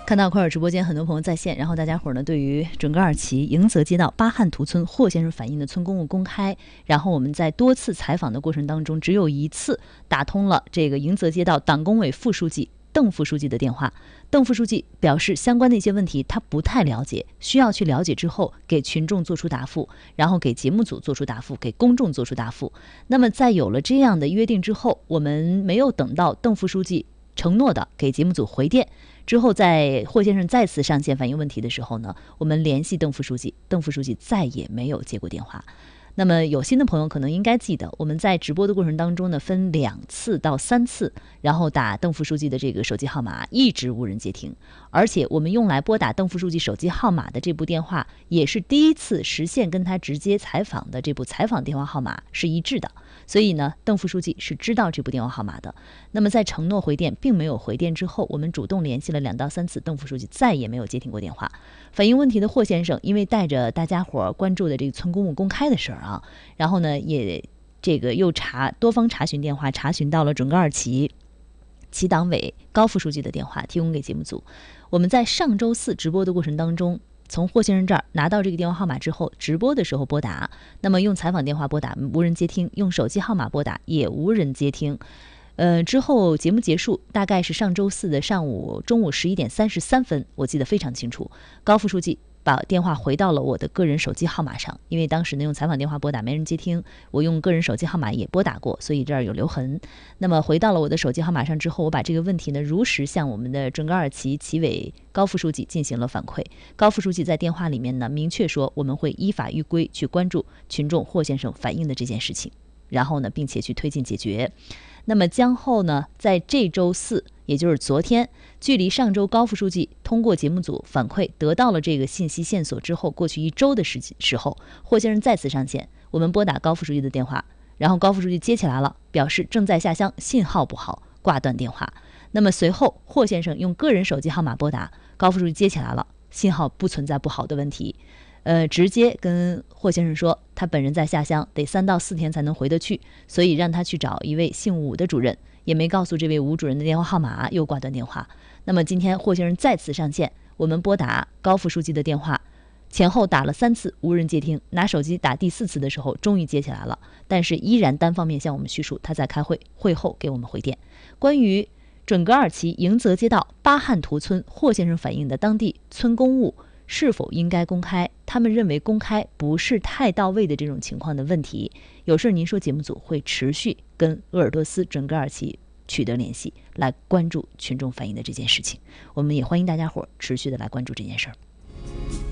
看到快手直播间很多朋友在线，然后大家伙呢对于准噶尔旗迎泽街道巴汉图村霍先生反映的村公务公开，然后我们在多次采访的过程当中，只有一次打通了这个迎泽街道党工委副书记邓副书记的电话。邓副书记表示，相关的一些问题他不太了解，需要去了解之后给群众做出答复，然后给节目组做出答复，给公众做出答复。那么在有了这样的约定之后，我们没有等到邓副书记承诺的给节目组回电之后，在霍先生再次上线反映问题的时候呢，我们联系邓副书记，邓副书记再也没有接过电话。那么有心的朋友可能应该记得，我们在直播的过程当中呢，分2次到3次，然后打邓副书记的这个手机号码一直无人接听，而且我们用来拨打邓副书记手机号码的这部电话，也是第一次实现跟他直接采访的这部采访电话号码是一致的。所以呢，邓副书记是知道这部电话号码的。那么在承诺回电并没有回电之后，我们主动联系了2到3次，邓副书记再也没有接听过电话。反映问题的霍先生，因为带着大家伙关注的这个村公务公开的事儿啊，然后呢也这个又多方查询电话，查询到了准噶尔旗党委高副书记的电话，提供给节目组。我们在上周4直播的过程当中，从霍先生这儿拿到这个电话号码之后，直播的时候拨打，那么用采访电话拨打无人接听，用手机号码拨打也无人接听。之后节目结束，大概是上周4的中午11点33分，我记得非常清楚。高副书记把电话回到了我的个人手机号码上，因为当时呢用采访电话拨打没人接听，我用个人手机号码也拨打过，所以这儿有留痕。那么回到了我的手机号码上之后，我把这个问题呢如实向我们的准噶尔旗旗委高副书记进行了反馈。高副书记在电话里面呢明确说，我们会依法依规去关注群众霍先生反映的这件事情，然后呢并且去推进解决。那么将后呢，在这周4，也就是昨天，距离上周高副书记通过节目组反馈得到了这个信息线索之后，过去1周的时候，霍先生再次上线，我们拨打高副书记的电话，然后高副书记接起来了，表示正在下乡，信号不好，挂断电话。那么随后霍先生用个人手机号码拨打，高副书记接起来了，信号不存在不好的问题。直接跟霍先生说，他本人在下乡，得3到4天才能回得去，所以让他去找一位姓武的主任，也没告诉这位武主任的电话号码，又挂断电话。那么今天霍先生再次上线，我们拨打高副书记的电话，前后打了3次无人接听，拿手机打第4次的时候终于接起来了，但是依然单方面向我们叙述他在开会，会后给我们回电。关于准噶尔旗迎泽街道巴汉图村霍先生反映的当地村公务是否应该公开，他们认为公开不是太到位的这种情况的问题，有事您说节目组会持续跟鄂尔多斯准噶尔旗取得联系，来关注群众反映的这件事情。我们也欢迎大家伙持续的来关注这件事儿。